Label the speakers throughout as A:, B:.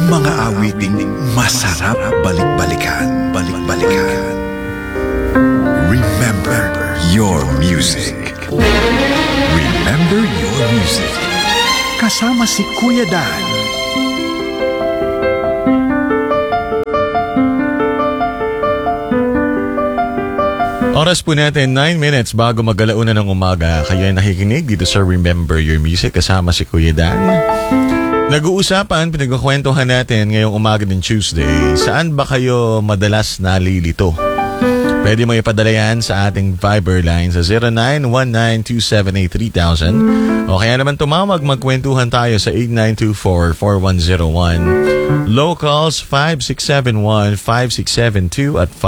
A: Mga awiting masarap balik-balikan. Balik-balikan. Remember your music. Remember your music. Kasama si Kuya Dan.
B: Oras po natin 9 minutes bago mag-alauna ng umaga. Kayo ay nakikinig dito sa Remember Your Music kasama si Kuya Dan. Nag-uusapan, pinagkukwentuhan natin ngayong umaga ng Tuesday. Saan ba kayo madalas nalilito? Pwede mo ipadala yan sa ating Viber line sa 0919-278-3000 o kaya naman tumawag, magkwentuhan tayo sa 8924-4101. Locals 5671, 5672 at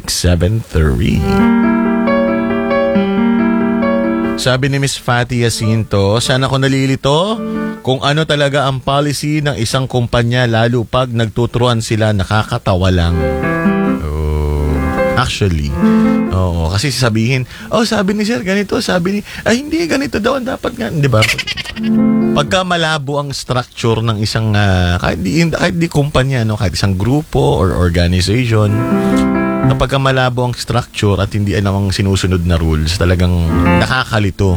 B: 5673. Sabi ni Miss Fatty Jacinto, saan ako nalilito? Kung ano talaga ang policy ng isang kumpanya, lalo pag nagtuturuan sila, nakakatawa lang. Actually, oo, kasi sabihin, sabi ni sir ganito, sabi ni, hindi, ganito daw ang dapat nga, di ba? Pagka malabo ang structure ng isang, kahit di kumpanya, no? Kahit isang grupo or organization, kapag malabo ang structure at hindi anong sinusunod na rules, talagang nakakalito.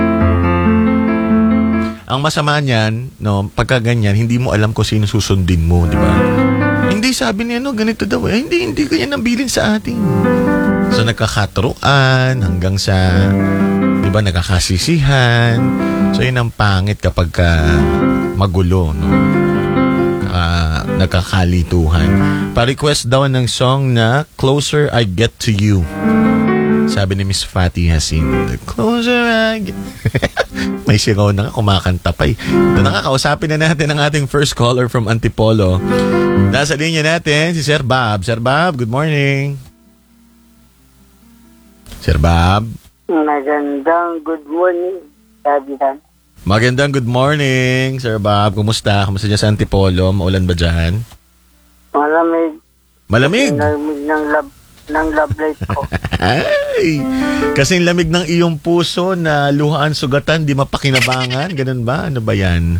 B: Ang masama niyan, no, pagka ganyan, hindi mo alam kung sino susundin mo, di ba? Hindi, sabi niya, ganito daw. Hindi kanya nabilin sa atin. So, nagkakaturuan hanggang sa, di ba, nagkakasisihan. So, yun ang pangit kapag magulo, no? Nagkakalituhan. Pa-request daw ng song na Closer I Get to You. Sabi ni Miss Fatty Jacinto, Closer I Get... May sigaw na kumakanta pa eh. Nakakausapin na natin ang ating first caller from Antipolo. Nasa linya natin si Sir Bob. Sir Bob, good morning. Sir Bob.
C: Magandang good morning, Kabitan.
B: Magandang good morning, Sir Bob. Kumusta? Kumusta dyan sa Antipolo? Maulan ba dyan?
C: Malamig.
B: Malamig?
C: Malamig ng love life ko.
B: Ay, kasing lamig ng iyong puso na luhaan sugatan, di mapakinabangan. Ganun ba? Ano ba yan?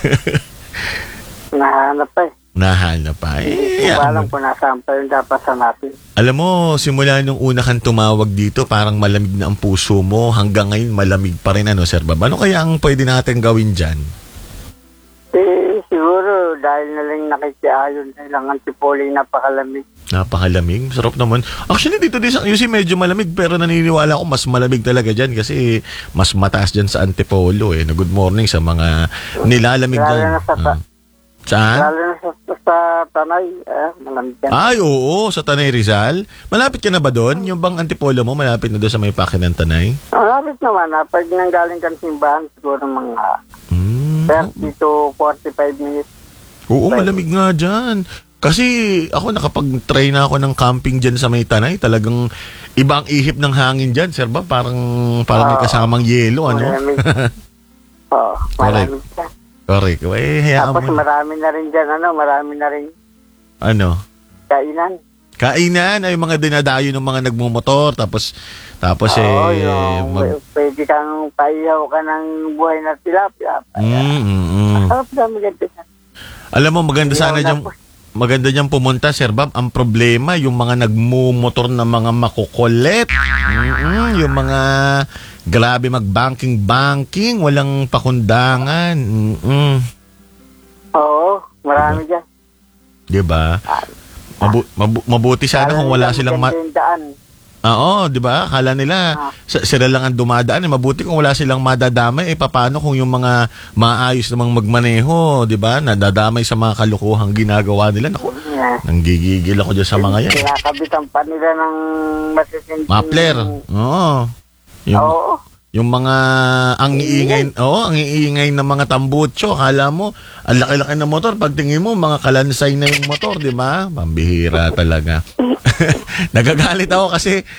C: Nahanap pa eh.
B: Nahanap pa.
C: Walang kung nasaan pa yung dapat sa natin.
B: Alam mo, simula nung una kang tumawag dito, parang malamig na ang puso mo. Hanggang ngayon, malamig pa rin, Sir Bob? Ano kaya ang pwede natin gawin dyan?
C: Siguro dahil na lang nakikiayon na lang Antipolo napakalamig.
B: Napakalamig? Sarap naman. Actually, dito din sa UC medyo malamig, pero naniniwala ako mas malamig talaga dyan kasi mas mataas dyan sa Antipolo eh. Good morning sa mga nilalamig dyan. Saan?
C: Lalo na sa Tanay. Malamig yan.
B: Ay, oo. Sa Tanay Rizal. Malapit ka na ba doon? Yung bang Antipolo mo, malapit na doon sa may pakin ng Tanay?
C: Malapit naman. Pag nanggaling ka ng simbahan, siguro mga 30 to 45 minutes.
B: Oo, malamig nga dyan. Kasi ako nakapag-try na ako ng camping dyan sa may Tanay. Talagang iba ang ihip ng hangin dyan, Sir Bob. Parang may kasamang yelo, ano?
C: Oo, malamig dyan.
B: Correct. Hayaan
C: tapos
B: mo.
C: marami na rin dyan, marami na rin.
B: Ano?
C: Kainan.
B: Kainan ay mga dinadayo ng mga nagmumotor. Tapos
C: pwede kang paihaw ka ng buhay na tilapia. Harap na maganda siya.
B: Alam mo, maganda dyan pumunta, Sir Bob. Ang problema, yung mga nagmumotor na mga makukulit. Yung mga grabe mag-banking, walang pakundangan.
C: Oo, marami dyan.
B: Diba? Mabuti sana kung wala silang... Oo, di ba? Akala nila sila lang ang dumadaan. Mabuti kung wala silang madadamay. Paano kung yung mga maayos namang magmaneho, di ba? Nadadamay sa mga kalukuhang ginagawa nila. Naku, nanggigigil ako dyan sa mga yan.
C: Kinakabitan pa nila ng masisinding...
B: Mapler. Oo. Yung mga ang iingay ng mga tambutso. Akala mo, ang laki-laki ng motor. Pagtingin mo, mga kalansay na yung motor, di ba? Pambihira talaga. Nagagalit ako kasi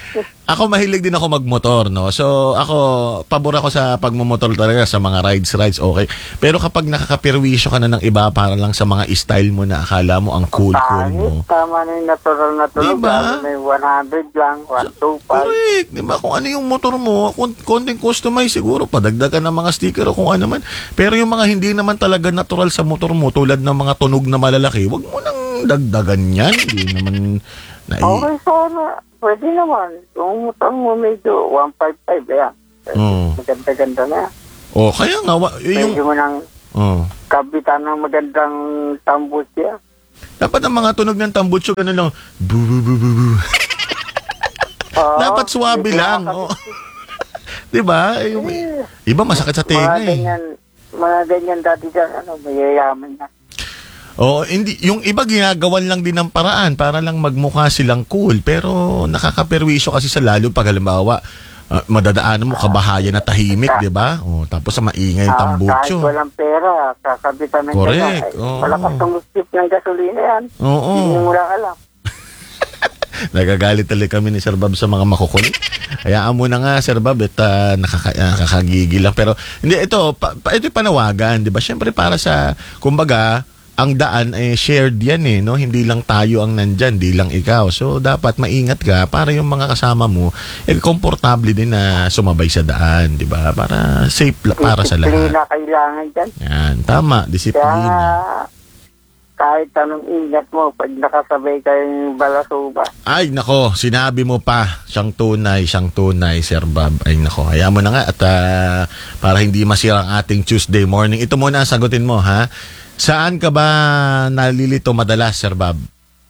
B: ako mahilig din ako magmotor, no? So, ako, pabor ako sa pagmumotor talaga, sa mga rides, okay. Pero kapag nakakapirwisyo ka na ng iba para lang sa mga style mo na akala mo ang cool mo.
C: Tama na yung natural na tulog.
B: Diba?
C: May 100 lang, 125.
B: Correct. Diba? Kung ano yung motor mo, konting customize siguro, padagdagan ng mga sticker o kung ano man. Pero yung mga hindi naman talaga natural sa motor mo, tulad ng mga tunog na malalaki, wag mo nang dagdagan yan. Hindi naman
C: Okay, sana. Pwede naman. Kung motor mo medyo 155, yan. Maganda-ganda na.
B: Oh, kaya nga, yung...
C: Pwede mo nang kabitan ng magandang tambos yan.
B: Dapat ang mga tunog ng tambutso, gano'n lang, bu bu bu bu bu. Dapat suwabe lang. Oh. Diba? Iba masakit sa tenga
C: Mga ganyan dati dyan, mayayaman na.
B: Oo, hindi, yung iba ginagawan lang din ng paraan para lang magmukha silang cool, pero nakakaperwisyo kasi sa lalo pag halimbawa madadaanan mo kabahayan na tahimik, 'di ba? Oh, tapos sa maingay yung tambutso.
C: Kahit walang pera, kakabitan ng
B: correct.
C: Malakas tumusip ng gasolina yan.
B: Oo.
C: Hindi mo lang alam.
B: Nagagalit talaga kami ni Sir Bob sa mga makukulit. Hayaan mo na nga, Sir Bob, at nakakagigil lang. Pero hindi, ito panawagan, 'di ba? Siyempre para sa, kumbaga, ang daan shared yan no? Hindi lang tayo ang nandyan, hindi lang ikaw. So, dapat maingat ka para yung mga kasama mo, komportable din na sumabay sa daan, di ba? Para safe para sa lahat.
C: Disiplina kailangan dyan.
B: Yan, tama, disiplina.
C: Kaya, kahit anong ingat mo, pag nakasabay kayong balasuba.
B: Ay, nako, sinabi mo pa, siyang tunay, Sir Bob. Ay, nako, hayaan mo na nga at para hindi masira ang ating Tuesday morning. Ito muna ang sagutin mo, ha? Saan ka ba nalilito madalas, Sir Bob?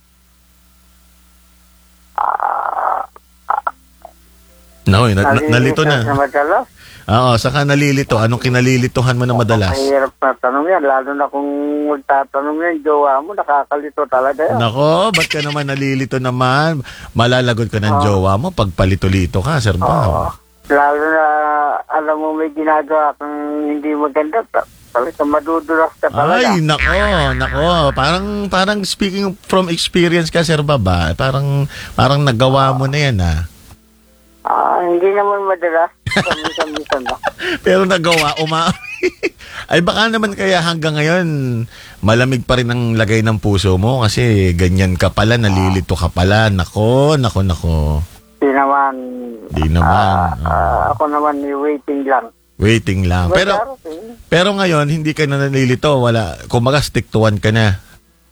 B: No, nalito na.
C: Madalas?
B: Oo, saan ka nalilito? Anong kinalilituhan mo na madalas?
C: Mahirap na tanong yan. Lalo na kung magtatanong yan, jowa mo, nakakalito talaga yan.
B: Nako, ba't ka naman nalilito naman? Malalagot ka ng jowa mo pag palito-lito ka, Sir Bob.
C: Lalo na, alam mo, may ginagawa kang hindi maganda. Talaga madudulas ka talaga.
B: Ay, nako. Parang speaking from experience ka, Sir Bob, parang nagawa mo na yan,
C: Hindi naman madalas. Minsan na.
B: Pero nagawa, Ay, baka naman kaya hanggang ngayon, malamig pa rin ang lagay ng puso mo kasi ganyan ka pala, nalilito ka pala. Nako.
C: Di naman. Ako naman, waiting lang.
B: Pero ngayon, hindi ka na nalilito. Wala. Kumaga, stick to one ka na.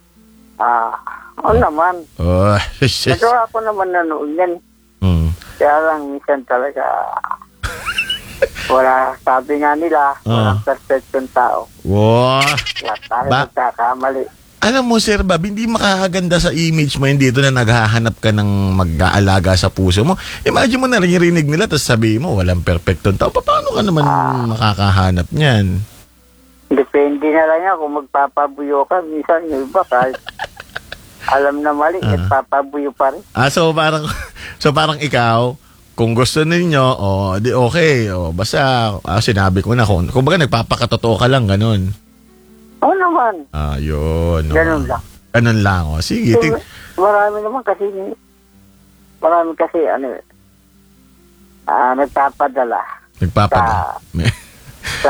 C: Naman.
B: Oh,
C: nagawa ko naman na noon yan. Kaya lang, minsan talaga, sabi nga nila, walang perfection tao.
B: Wow.
C: Lahat tayo magkakamali.
B: Alam mo, Sir Bob, hindi makakaganda sa image mo, hindi dito na naghahanap ka ng mag-aalaga sa puso mo. Imagine mo na rinig nila, tapos sabihin mo, walang perfecton tao. Paano ka naman makakahanap niyan?
C: Depende na lang yan kung magpapabuyo ka. Minsan yung iba kahit alam na mali, nagpapabuyo pa rin. So parang ikaw, kung gusto ninyo, di okay. Basta sinabi ko na, kung baga nagpapakatotoo ka lang, ganun. Oo naman.
B: Yun.
C: Ganun lang.
B: Ganun lang, sige.
C: Marami kasi, nagpapadala. Sa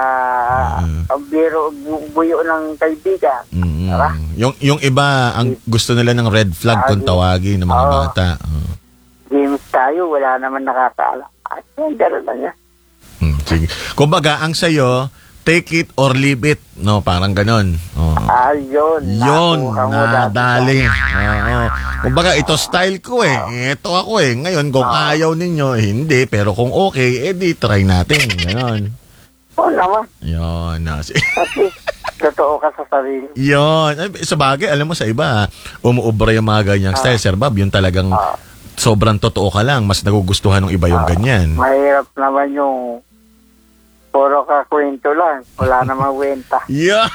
C: biro buyo ng kaibigan.
B: Yung iba, ang gusto nila ng red flag kung tawagin ng mga bata.
C: Games tayo, wala naman nakakaalam. At yung gano'n lang yan.
B: Sige. Kumbaga, ang sayo, take it or leave it. No, parang ganon.
C: Yun.
B: Nadali. Kumbaga, ito style ko Ito ako Ngayon, kung ayaw ninyo, hindi. Pero kung okay, di try natin. Ganon.
C: Oo naman.
B: Yun.
C: Totoo ka sa sarili.
B: Yun. Sa bagay, alam mo sa iba, umuubra yung mga ganyang style, Sir Bob. Yung talagang sobrang totoo ka lang. Mas nagugustuhan ng iba yung ganyan.
C: Mahirap naman yung puro ka kwento lang. Wala namang kwenta.
B: Yeah.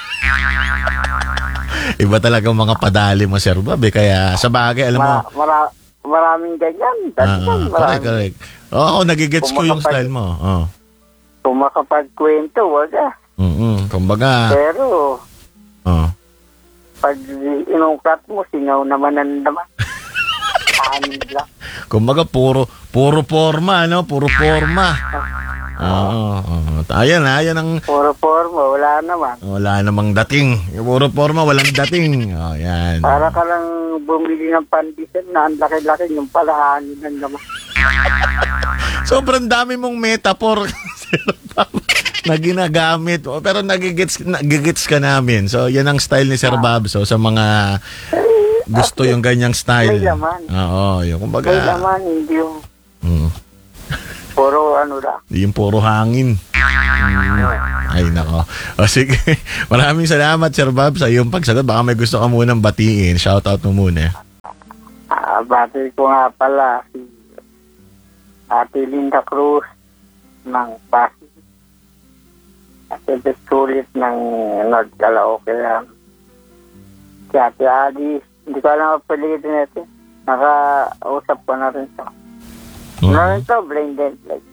B: Iba talagang mga padali mo, Sir Bob. Kaya sa bagay, alam mo.
C: Maraming ganyan.
B: Correct. Ako, nagigets ko yung style mo.
C: Kung makapagkwento, wala.
B: Kumbaga.
C: Pero, pag inungkat mo, singaw naman ang naman. palahanin lang.
B: Kumbaga, puro forma, no? Puro forma. Oo. Ayan ang...
C: Puro forma, wala naman.
B: Wala namang dating. Puro forma, walang dating. Oh, yan.
C: Para ka lang bumili ng pandesal na ang laki-laki yung palahanin lang naman.
B: Sobrang dami mong metaphor na ginagamit. Pero nagigits ka namin. So, yan ang style ni Sir Bob. So, sa mga gusto yung ganyang style.
C: May laman.
B: Oo, yung kumbaga.
C: May laman, hindi yung puro ano lang.
B: Yung puro hangin. Ay, nako. O sige, maraming salamat, Sir Bob, sa iyong pagsagot. Baka may gusto ka munang batiin. Shoutout mo muna.
C: Bati ko nga pala si Ate Linda Cruz ng Pasig. Ate Betulit ng North Caloocan lang. Si Ate Alice, hindi ko alam ang paligitin natin. Nakausap ko na rin siya. Ano rin ito? Blind and blind.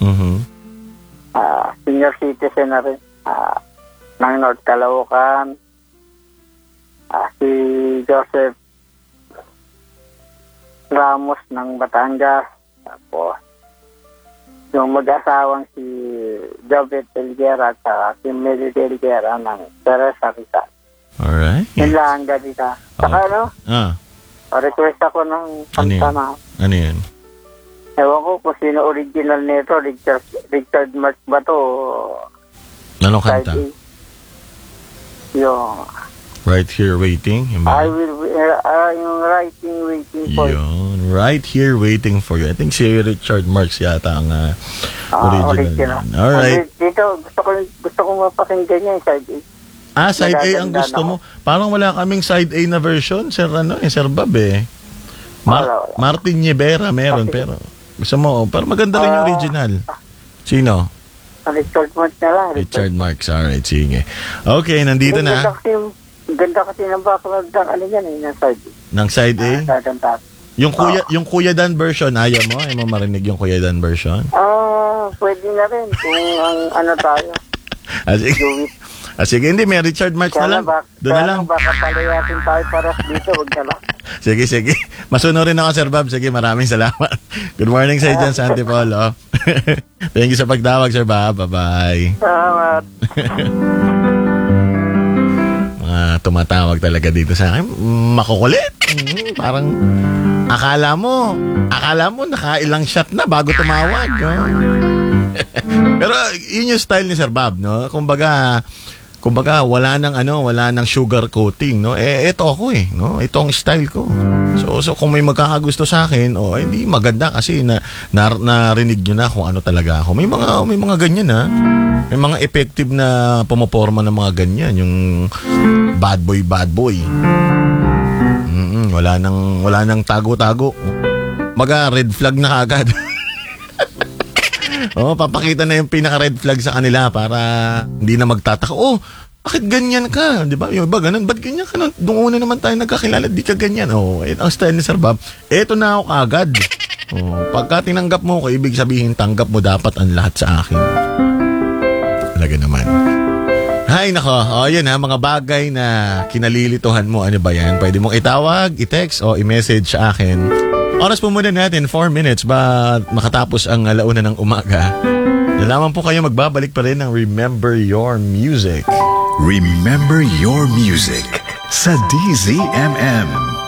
C: Senior citizen na rin ng North Caloocan. Si Joseph Ramos ng Batangas. Tapos yung mag-asawang si Jobet Elguera at si Meli Elguera ng Teresa Rizal.
B: Alright.
C: Yun lang, ganita. Saka request ako ng kanta na.
B: Ano yun?
C: Ewan ko kung sino original nito. Richard Marx ba to?
B: Anong kanta?
C: Yung
B: Right Here Waiting? Yung
C: writing waiting for you.
B: Yun. Right Here Waiting for You. I think si Richard Marx yata ang original. Alright.
C: Dito, gusto ko mapakinggan niya yung side A.
B: Side A ang gusto mo. Parang wala kaming side A na version, Sir Bob eh.
C: Wala.
B: Martin Nievera meron, pero gusto mo, pero maganda rin yung original. Sino?
C: Richard Marx na lang.
B: Richard Marx, alright, sige. Okay, nandito na.
C: Ganda kasi ng background ng ano yan ng side A.
B: Ng side A? Yung Kuya Dan version, ayaw mo? Ayaw mo marinig yung Kuya Dan version?
C: Pwede na rin kung ano tayo.
B: Sige, hindi, may Richard Marx na lang. Doon na lang.
C: Baka palayatin tayo para dito, wag na lang.
B: Sige. Masunurin ako, Sir Bob. Sige, maraming salamat. Good morning sa dyan, sa Antipolo. Thank you sa pagtawag, Sir Bob. Bye-bye.
C: Salamat.
B: Tumatawag talaga dito sa akin. Makukulit. Parang akala mo nakailang shot na bago tumawag. Pero yun yung style ni Sir Bob, no? Kumbaga wala nang sugar coating, no? Ito ako no? Ito ang style ko. So kung may magkakagusto sa akin, hindi maganda kasi narinig niyo na kung ano talaga ako. May mga ganyan May mga effective na pumoporma ng mga ganyan, yung bad boy. Wala nang tago-tago. Red flag na kagad. Papakita na yung pinaka-red flag sa kanila para hindi na magtataka. Bakit ganyan ka? Di ba? Yung iba, ganun. Ba't ganyan ka? Doon una naman tayo nagkakilala, di ka ganyan. Ang style ni Sir Bob. Eto na ako kagad. Pagka tinanggap mo ko, ibig sabihin, tanggap mo dapat ang lahat sa akin. Talaga naman. Hay, nako. Yun mga bagay na kinalilituhan mo. Ano ba yan? Pwede mong itawag, i-text, o i-message sa akin. Oras po muna natin, 4 minutes ba makatapos ang alauna ng umaga. Nalaman po kayo, magbabalik pa rin ng Remember Your Music.
A: Remember Your Music sa DZMM.